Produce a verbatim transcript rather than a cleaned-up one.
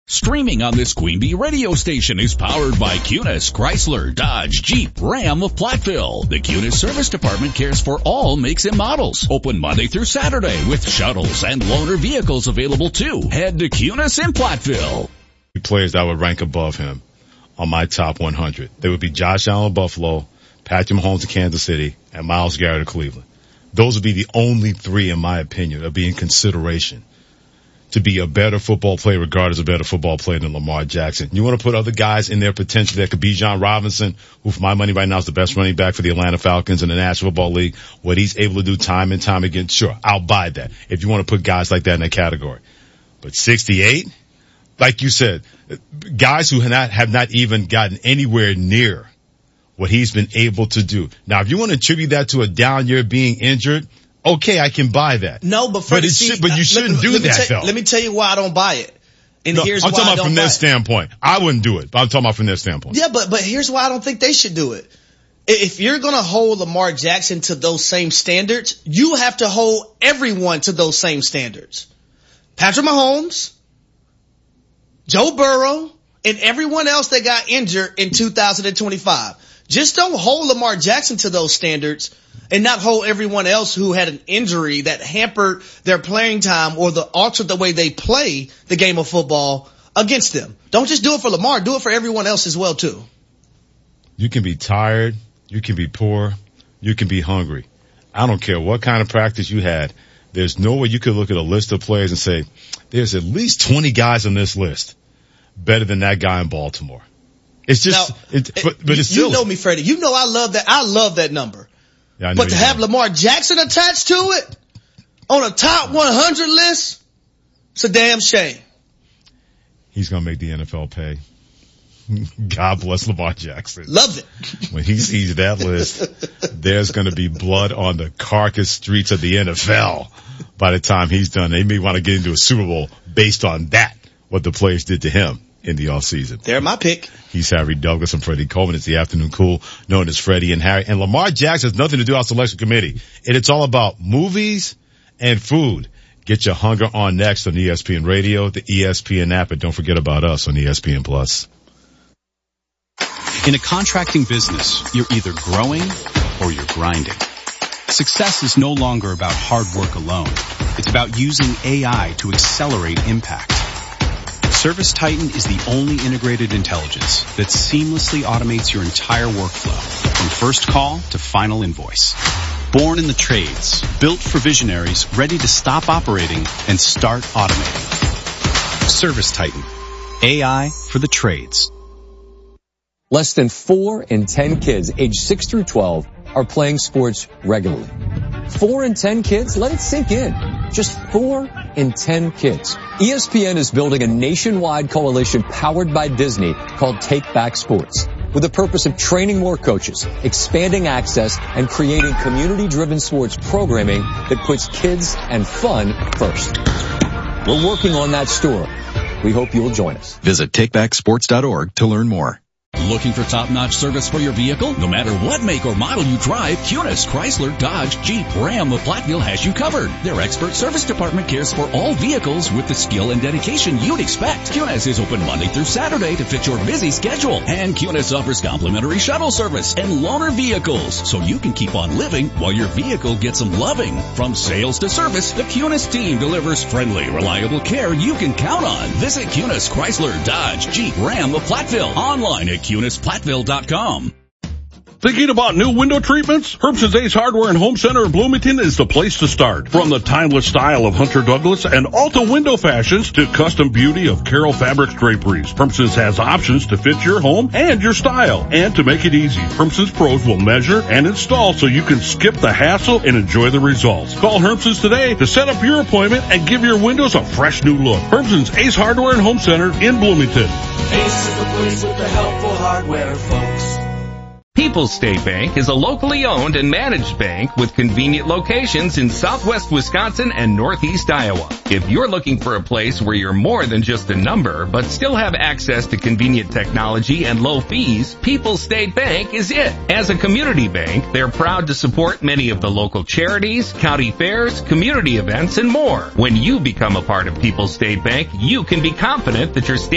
Streaming on this Queen Bee radio station is powered by Kunis, Chrysler, Dodge, Jeep, Ram of Platteville. The Kunis Service Department cares for all makes and models. Open Monday through Saturday with shuttles and loaner vehicles available too. Head to Kunis in Platteville. Players that would rank above him on my top one hundred. They would be Josh Allen of Buffalo, Patrick Mahomes of Kansas City, and Myles Garrett of Cleveland. Those would be the only three, in my opinion, that would be in consideration to be a better football player, regardless of a better football player than Lamar Jackson. You want to put other guys in there potentially that could be John Robinson, who for my money right now is the best running back for the Atlanta Falcons in the National Football League. What he's able to do time and time again, sure, I'll buy that if you want to put guys like that in that category. But sixty-eight, like you said, guys who have not, have not even gotten anywhere near what he's been able to do. Now, if you want to attribute that to a down year being injured, okay, I can buy that. No, but, Freddie, but, see, should, but you shouldn't let, do let that, tell, though. Let me tell you why I don't buy it. And no, here's I'm why talking I about don't from buy their it. standpoint. I wouldn't do it, but I'm talking about from their standpoint. Yeah, but, but here's why I don't think they should do it. If you're going to hold Lamar Jackson to those same standards, you have to hold everyone to those same standards. Patrick Mahomes, Joe Burrow, and everyone else that got injured in two thousand twenty-five. Just don't hold Lamar Jackson to those standards and not hold everyone else who had an injury that hampered their playing time or the altered the way they play the game of football against them. Don't just do it for Lamar. Do it for everyone else as well, too. You can be tired. You can be poor. You can be hungry. I don't care what kind of practice you had. There's no way you could look at a list of players and say, there's at least twenty guys on this list better than that guy in Baltimore. It's just, now, it, but, but it's you silly. know me, Freddie. You know I love that. I love that number. Yeah, I know but to you have know. Lamar Jackson attached to it on a top one hundred list, it's a damn shame. He's going to make the N F L pay. God bless Lamar Jackson. Love it. When he sees that list, there's going to be blood on the carcass streets of the N F L by the time he's done. They may want to get into a Super Bowl based on that, what the players did to him in the offseason. They're my pick. He's Harry Douglas and Freddie Coleman. It's the Afternoon Cool, known as Freddie and Harry. And Lamar Jackson has nothing to do with our selection committee. And it's all about movies and food. Get your hunger on next on E S P N Radio, the E S P N app, and don't forget about us on E S P N Plus. In a contracting business, you're either growing or you're grinding. Success is no longer about hard work alone. It's about using A I to accelerate impact. ServiceTitan is the only integrated intelligence that seamlessly automates your entire workflow, from first call to final invoice. Born in the trades, built for visionaries ready to stop operating and start automating. ServiceTitan, A I for the trades. Less than four in ten kids aged six through twelve are playing sports regularly. Four in ten kids? Let it sink in. Just four in ten kids. E S P N is building a nationwide coalition powered by Disney called Take Back Sports, with the purpose of training more coaches, expanding access, and creating community-driven sports programming that puts kids and fun first. We're working on that story. We hope you'll join us. Visit take back sports dot org to learn more. Looking for top-notch service for your vehicle? No matter what make or model you drive, Kunis, Chrysler, Dodge, Jeep, Ram of Platteville has you covered. Their expert service department cares for all vehicles with the skill and dedication you'd expect. Kunis is open Monday through Saturday to fit your busy schedule. And Kunis offers complimentary shuttle service and loaner vehicles, so you can keep on living while your vehicle gets some loving. From sales to service, the Kunis team delivers friendly, reliable care you can count on. Visit Kunis, Chrysler, Dodge, Jeep, Ram of Platteville online at Kunis Platteville dot com. Thinking about new window treatments? Herbson's Ace Hardware and Home Center in Bloomington is the place to start. From the timeless style of Hunter Douglas and Alta window fashions to custom beauty of Carroll Fabrics draperies, Herbson's has options to fit your home and your style. And to make it easy, Herbson's pros will measure and install so you can skip the hassle and enjoy the results. Call Herbson's today to set up your appointment and give your windows a fresh new look. Herbson's Ace Hardware and Home Center in Bloomington. Ace is the place with the helpful hardware, folks. People's State Bank is a locally owned and managed bank with convenient locations in southwest Wisconsin and northeast Iowa. If you're looking for a place where you're more than just a number, but still have access to convenient technology and low fees, People's State Bank is it. As a community bank, they're proud to support many of the local charities, county fairs, community events, and more. When you become a part of People's State Bank, you can be confident that your state